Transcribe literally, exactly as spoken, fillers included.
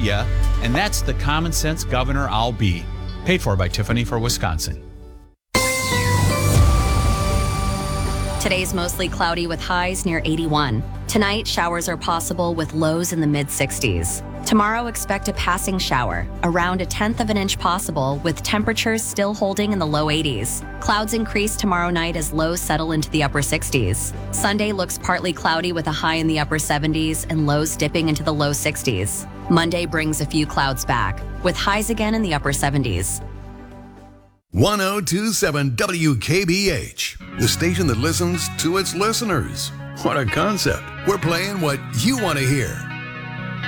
ya, and that's the common sense governor I'll be. Paid for by Tiffany for Wisconsin. Today's mostly cloudy with highs near eighty-one. Tonight, showers are possible with lows in the mid sixties. Tomorrow, expect a passing shower, around a tenth of an inch possible, with temperatures still holding in the low eighties. Clouds increase tomorrow night as lows settle into the upper sixties. Sunday looks partly cloudy with a high in the upper seventies and lows dipping into the low sixties. Monday brings a few clouds back, with highs again in the upper seventies. one oh two point seven W K B H, the station that listens to its listeners. What a concept. We're playing what you want to hear.